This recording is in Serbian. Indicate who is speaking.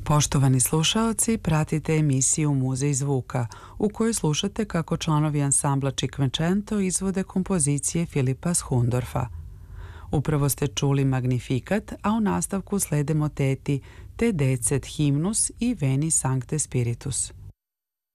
Speaker 1: Poštovani slušaoci, pratite emisiju Muzej zvuka, u kojoj slušate kako članovi ansambla Cinquecento izvode kompozicije Filipa Schundorfa. Upravo ste čuli Magnificat, a u nastavku slede moteti Te Decet Hymnus i Veni Sancte Spiritus.